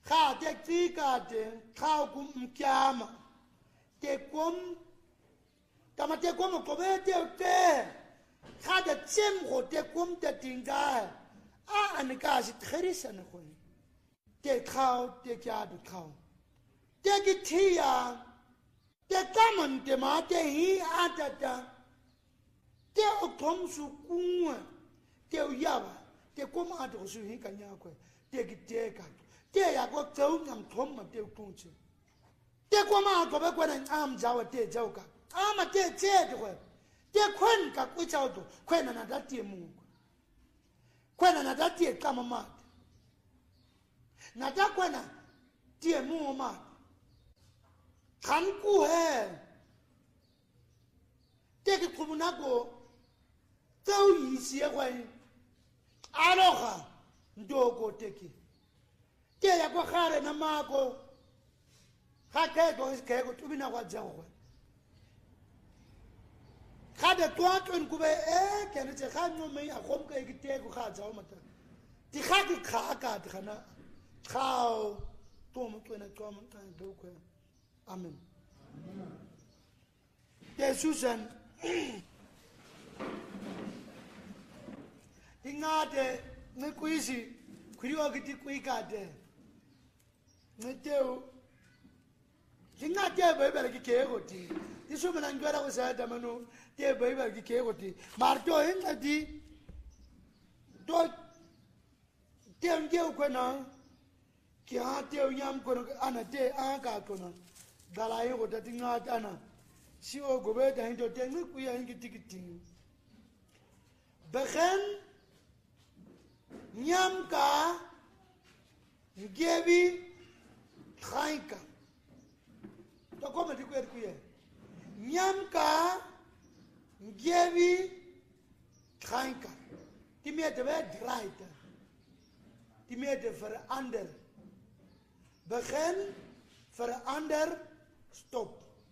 ข้าเด็กที่กาเดข้าวกุมยามเด็กกุมแต่มาเด็กกุมก็ไม่เด็กเต้ข้าจะเชื่อมหัวเด็กกุมจะจริงใจอันนี้ก็สิเทริสันคนเด็กข้าวเด็กยาดุข้าวเด็กที่ยาเด็กกำมันเด็กมาเด็กฮีอาจจะเด็กอดทนสุกุงเด็กยาวเด็กกุมอาจจะสุหิกันยากกว่าเด็กเด็กกันเด็กอยากว่าเจ้าอย่างทนมาเด็กกุงชิเด็กกุมอาจจะไม่ควรอ้ามเจ้าเด็กเจ้ากันมาเด็กเจ้าด้วยเด็กคนกับวิเจ้าตัวคนนั้นได้เด็กมูคนนั้นได้เด็กกำมานาดาคนนั้นเด็กมูมาขันกูเฮเด็กคุมนักกูเจ้าอีเสียไว้อาโลฮะโดโกเด็กเด็กอยากว่าข้าเรนมาโกข้าแค่ตัวแค่กูทุบินักว่าเจ้าไว้ข้าเด็กตัวจนกูไปแค่นี้จะข้าโน้มไม่อยากคมกับไอ้เด็กกูข้าเจ้ามาตั้งที่ข้าที่ขาอากาศขนาดข้าวตัวมันตัวนั้นตัวมันตัวนั้นดูกันอาเมนเยซูสันที่งาเดไม่คุยสิคุยว่ากิที่คุยกันเดไม่เจ้าที่งาเจ้าไปแบบกี่เกี่ยวกับที่ที่สุดมันอันก็ได้ก็เสียแต่มันนู้เจ้าไปแบบกี่เกี่ยวกับที่มาร์ตัวเห็นอะไรตัวเจ้าเจ้าคนนั้นที่หาเจ้ายามคนอันนั้นเจ้าอากาศคนนั้นดาราอยู่ก็จะงาจานะสิโอกูเบต้เห็นตัวเต็งไม่คุยเห็นกี่ที่เบคเนยามกาเกบีทรายกาตัวก็ไม่ได้คุยยามกาเกบีทรายกาที่มีแต่แบบดรายต์ที่มีแต่ฟอร์อันเดอร์เบคเนverander stop.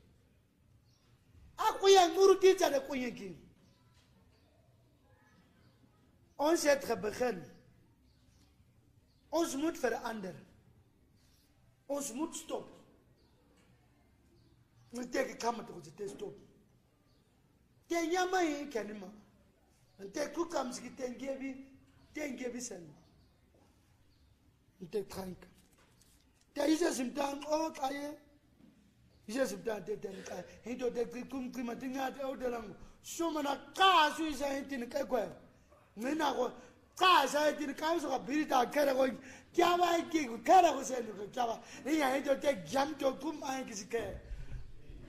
Aku yang nurut dia ada aku yang gini. Ons het begin. Ons moet verander. Ons moet stop. Moet ik kamer toe te stop. Ten jamai kenima. Ten kukam ski ten gebi sen. Ten trank. Daar is het dan ook aan je. Is het dan dit en dat. Hij doet dat kum maar dingen uit oude lang. Zomaar naar kaas is hij in de kijk. Nee nou kaas hij in de kaas zo bier daar keren gewoon. Kya wij kijken keren we zijn nog kya. Nee hij doet dat jam toch kum aan je